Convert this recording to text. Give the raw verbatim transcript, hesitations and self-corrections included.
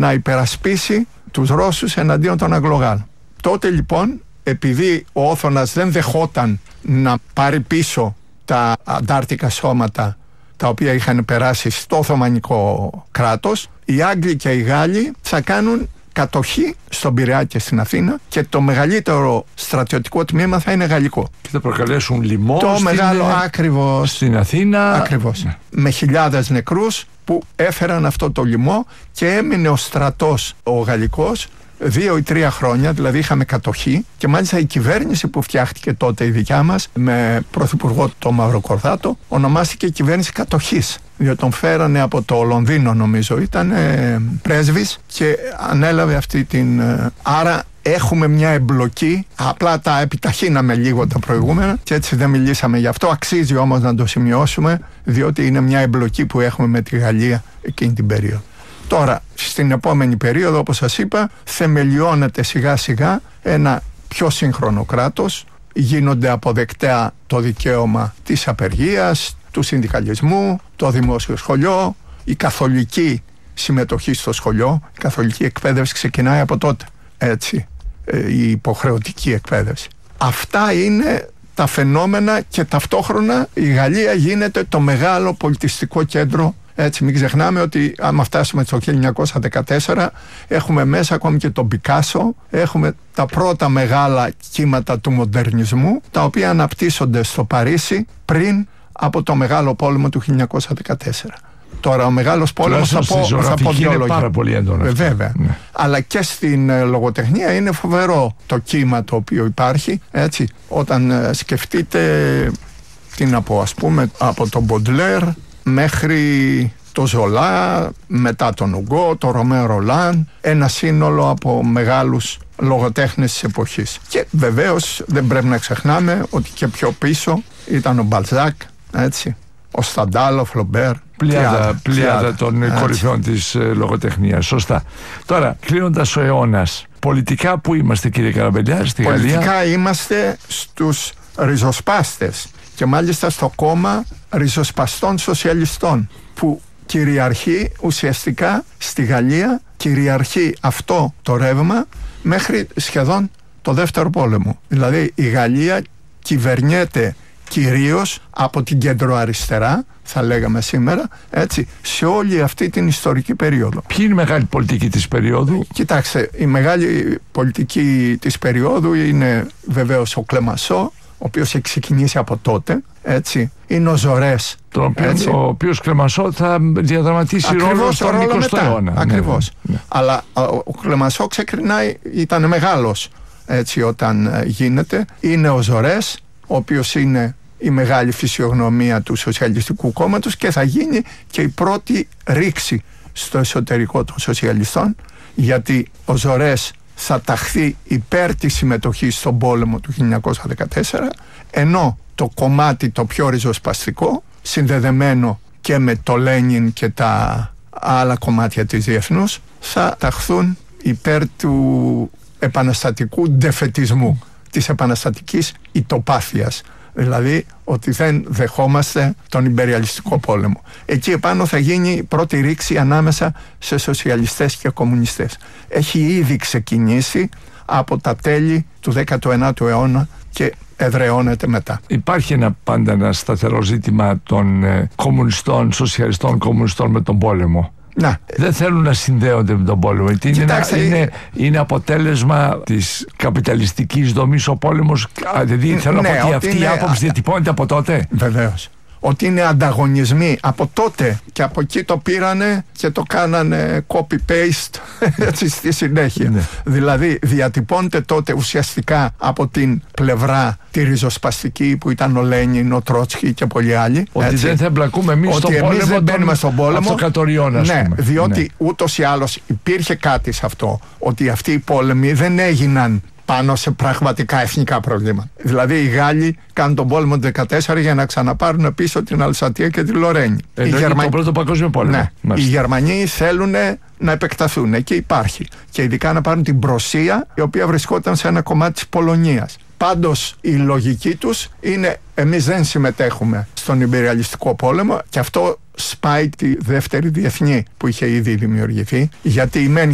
να υπερασπίσει τους Ρώσους εναντίον των Αγγλογάλων. Τότε λοιπόν, επειδή ο Όθωνας δεν δεχόταν να πάρει πίσω τα αντάρτικα σώματα τα οποία είχαν περάσει στο Οθωμανικό κράτος, οι Άγγλοι και οι Γάλλοι θα κάνουν κατοχή στον Πειραιά και στην Αθήνα και το μεγαλύτερο στρατιωτικό τμήμα θα είναι γαλλικό. Και θα προκαλέσουν λοιμό το στην, μεγάλο, ακριβώς, στην Αθήνα. Ακριβώς. Ναι. Με χιλιάδες νεκρούς που έφεραν αυτό το λοιμό και έμεινε ο στρατός ο γαλλικός δύο ή τρία χρόνια, δηλαδή είχαμε κατοχή και μάλιστα η κυβέρνηση που φτιάχτηκε τότε η δικιά μας με πρωθυπουργό τον Μαυροκορδάτο ονομάστηκε κυβέρνηση κατοχής, διότι τον φέρανε από το Λονδίνο, νομίζω ήταν ε, πρέσβης και ανέλαβε αυτή την... Ε, άρα έχουμε μια εμπλοκή, απλά τα επιταχύναμε λίγο τα προηγούμενα και έτσι δεν μιλήσαμε γι' αυτό, αξίζει όμως να το σημειώσουμε διότι είναι μια εμπλοκή που έχουμε με τη Γαλλία εκείνη την περίοδο. Τώρα, στην επόμενη περίοδο, όπως σας είπα, θεμελιώνεται σιγά σιγά ένα πιο σύγχρονο κράτος, γίνονται αποδεκτά το δικαίωμα της απεργίας, του συνδικαλισμού, το δημόσιο σχολείο, η καθολική συμμετοχή στο σχολείο, η καθολική εκπαίδευση ξεκινάει από τότε, έτσι, η υποχρεωτική εκπαίδευση. Αυτά είναι τα φαινόμενα και ταυτόχρονα η Γαλλία γίνεται το μεγάλο πολιτιστικό κέντρο. Έτσι, μην ξεχνάμε ότι άμα φτάσουμε στο χίλια εννιακόσια δεκατέσσερα έχουμε μέσα ακόμη και τον Πικάσο, έχουμε τα πρώτα μεγάλα κύματα του μοντερνισμού τα οποία αναπτύσσονται στο Παρίσι πριν από το Μεγάλο Πόλεμο του χίλια εννιακόσια δεκατέσσερα. Τώρα ο Μεγάλος Πόλεμος θα πω, θα πω δύο λόγια. Πάρα πολύ έντονο. Βέβαια. Ναι. Αλλά και στην ε, λογοτεχνία είναι φοβερό το κύμα το οποίο υπάρχει. Έτσι, όταν ε, σκεφτείτε, τι να πω, ας πούμε, από τον Μποντλέρ μέχρι το Ζολά, μετά τον Ουγκό, το Ρωμαίο Ρολάν, ένα σύνολο από μεγάλους λογοτέχνες της εποχής. Και βεβαίως δεν πρέπει να ξεχνάμε ότι και πιο πίσω ήταν ο Μπαλζάκ, έτσι, ο Σταντάλ, ο Φλομπέρ. Πλειάδα, πλειάδα των έτσι. κορυφαίων της ε, λογοτεχνίας. Σωστά. Τώρα, κλείνοντας ο αιώνας, πολιτικά που είμαστε, κύριε Καραμπελιά, στη Γαλλία? Πολιτικά είμαστε στους ριζοσπάστες και μάλιστα στο κόμμα ριζοσπαστών σοσιαλιστών που κυριαρχεί ουσιαστικά στη Γαλλία, κυριαρχεί αυτό το ρεύμα μέχρι σχεδόν το δεύτερο πόλεμο. Δηλαδή η Γαλλία κυβερνιέται κυρίως από την κεντροαριστερά, θα λέγαμε σήμερα, έτσι, σε όλη αυτή την ιστορική περίοδο. Ποιοι είναι η μεγάλη πολιτική της περίοδου? Κοιτάξτε, η μεγάλη πολιτική της περίοδου είναι βεβαίως ο Κλεμασό, ο οποίος έχει ξεκινήσει από τότε, έτσι, είναι ο Ζορές. Τον οποίο, ο οποίος Κλεμασό θα διαδραματίσει ακριβώς ρόλο στον εικοστό αιώνα. Ακριβώς. Ναι, ναι. Αλλά ο Κλεμασό ξεκινάει, ήταν μεγάλος, έτσι, όταν γίνεται. Είναι ο Ζορές, ο οποίος είναι η μεγάλη φυσιογνωμία του Σοσιαλιστικού Κόμματος και θα γίνει και η πρώτη ρήξη στο εσωτερικό των σοσιαλιστών, γιατί ο Ζορές θα ταχθεί υπέρ της συμμετοχής στον πόλεμο του χίλια εννιακόσια δεκατέσσερα, ενώ το κομμάτι το πιο ριζοσπαστικό, συνδεδεμένο και με το Λένιν και τα άλλα κομμάτια της διεθνούς, θα ταχθούν υπέρ του επαναστατικού ντεφετισμού, της επαναστατικής ητοπάθειας. Δηλαδή ότι δεν δεχόμαστε τον ιμπεριαλιστικό πόλεμο. Εκεί επάνω θα γίνει η πρώτη ρήξη ανάμεσα σε σοσιαλιστές και κομμουνιστές. Έχει ήδη ξεκινήσει από τα τέλη του δέκατου ενάτου αιώνα και εδραιώνεται μετά. Υπάρχει ένα πάντα ένα σταθερό ζήτημα των ε, κομμουνιστών, σοσιαλιστών κομμουνιστών με τον πόλεμο. Να. Δεν θέλουν να συνδέονται με τον πόλεμο. Είναι, Κοιτάξτε, είναι, είναι αποτέλεσμα της καπιταλιστικής δομής ο πόλεμος. Δηλαδή θέλω ναι, να πω ότι αυτή είναι... η άποψη διατυπώνεται από τότε. Βεβαίως. Ότι είναι ανταγωνισμοί από τότε και από εκεί το πήρανε και το κάνανε copy-paste έτσι στη συνέχεια. Ναι. Δηλαδή διατυπώνεται τότε ουσιαστικά από την πλευρά τη ριζοσπαστική που ήταν ο Λένιν, ο Τρότσκι και πολλοί άλλοι. Ότι έτσι. δεν θα εμπλακούμε εμείς στον πόλεμο, εμείς δεν μπαίνουμε στον πόλεμο. Αυτοκρατοριών, ας ναι, πούμε. διότι ναι. ούτως ή άλλως υπήρχε κάτι σε αυτό, ότι αυτοί οι πόλεμοι δεν έγιναν πάνω σε πραγματικά εθνικά προβλήματα. Δηλαδή οι Γάλλοι κάνουν τον πόλεμο του δεκατέσσερα για να ξαναπάρουν πίσω την Αλσατία και τη Λορένη. Εννοείται Γερμα... τον πρώτο παγκόσμιο πόλεμο. Ναι. Οι Γερμανοί θέλουν να επεκταθούν και υπάρχει. Και ειδικά να πάρουν την Προσία, η οποία βρισκόταν σε ένα κομμάτι της Πολωνίας. Πάντως η λογική τους είναι εμείς δεν συμμετέχουμε στον ιμπεριαλιστικό πόλεμο και αυτό σπάει τη δεύτερη διεθνή που είχε ήδη δημιουργηθεί, γιατί η μεν